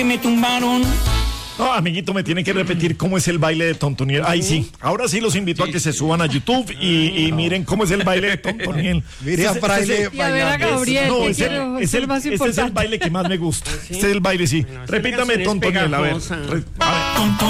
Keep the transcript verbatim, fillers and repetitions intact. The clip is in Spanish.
Me tumbaron. No, amiguito, me tiene que repetir cómo es el baile de Tontoniel. Ay, sí. Ahora sí los invito a que se suban a YouTube y, y miren cómo es el baile de Tontoniel. Mire a Fraile Y a ver a Gabriel, No, que ese, quiero- es es el, el más este es el importante. baile que más me gusta. Este es el baile, sí. Bueno, esta Repítame canción es Tontoniel, a ver. pegajosa. Re- a ver.